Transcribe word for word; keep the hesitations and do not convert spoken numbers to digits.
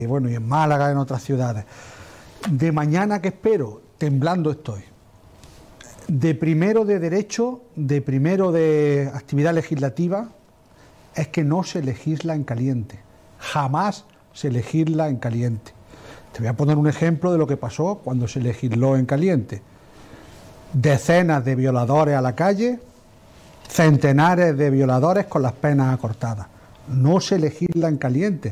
y bueno, y en Málaga, en otras ciudades. De mañana, ¿qué espero? Temblando estoy. De primero de Derecho, de primero de actividad legislativa, es que no se legisla en caliente. Jamás se legisla en caliente. Te voy a poner un ejemplo de lo que pasó cuando se legisló en caliente. Decenas de violadores a la calle, centenares de violadores con las penas acortadas. No se legisla en caliente.